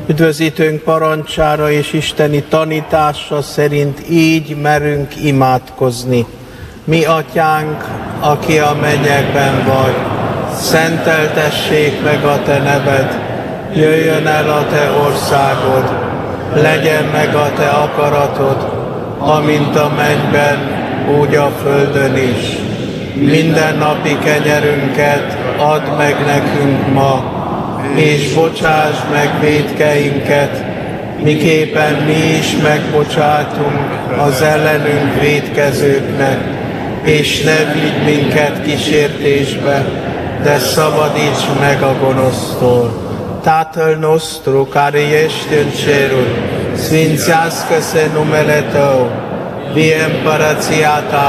Üdvözítőnk parancsára és isteni tanítása szerint így merünk imádkozni. Mi atyánk, aki a mennyekben vagy, szenteltessék meg a te neved, jöjjön el a te országod, legyen meg a te akaratod, amint a mennyben, úgy a földön is. Minden napi kenyerünket add meg nekünk ma, és bocsáss meg vétkeinket, miképpen mi is megbocsátunk az ellenünk vétkezőknek, és ne vigy minket kísértésbe, de szabadíts meg a gonosztól. Tatăl nostru care ești în ceruri, sfințească-se numele Tău, vie împărăția Ta,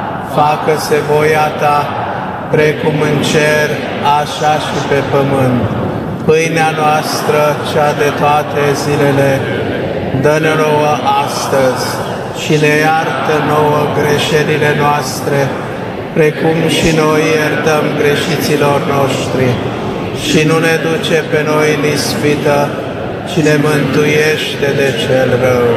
facă-se voia Ta, precum în cer, așa și pe pământ. Pâinea noastră, cea de toate zilele, dă-ne nouă astăzi și ne iartă nouă greșelile noastre, precum și noi iertăm greșiților noștri. Și nu ne duce pe noi în ispită, ci ne mântuiește de cel rău.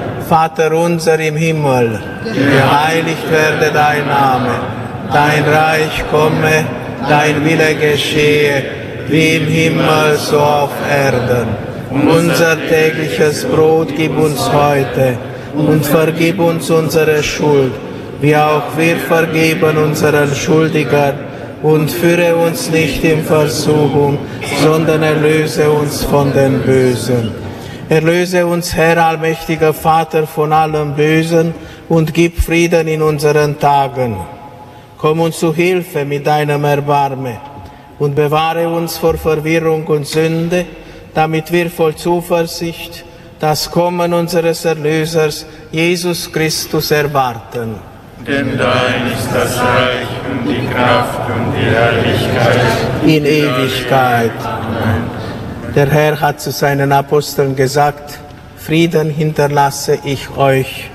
Vater unser im Himmel, geheiligt werde dein Name, dein Reich komme, dein Wille geschehe, wie im Himmel so auf Erden. Unser tägliches Brot gib uns heute und vergib uns unsere Schuld, wie auch wir vergeben unseren Schuldigern. Und führe uns nicht in Versuchung, sondern erlöse uns von den Bösen. Erlöse uns, Herr, allmächtiger Vater, von allem Bösen und gib Frieden in unseren Tagen. Komm uns zu Hilfe mit deinem Erbarmen und bewahre uns vor Verwirrung und Sünde, damit wir voll Zuversicht das Kommen unseres Erlösers, Jesus Christus, erwarten. Denn dein ist das Reich und die Kraft und die Herrlichkeit in Ewigkeit. Amen. Der Herr hat zu seinen Aposteln gesagt, Frieden hinterlasse ich euch,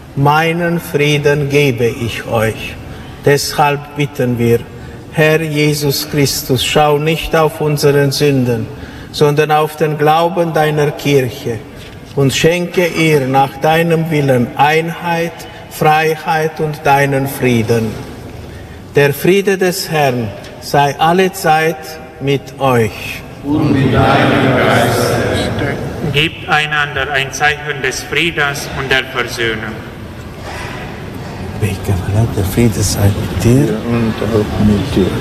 meinen Frieden gebe ich euch. Deshalb bitten wir, Herr Jesus Christus, schau nicht auf unseren Sünden, sondern auf den Glauben deiner Kirche und schenke ihr nach deinem Willen Einheit, Freiheit und deinen Frieden. Der Friede des Herrn sei allezeit mit euch. Und mit deinem Geiste. Gebt einander ein Zeichen des Friedens und der Versöhnung. Der Friede sei mit dir. Und auch mit dir.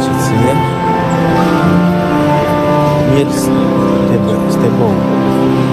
Mir ist der bom.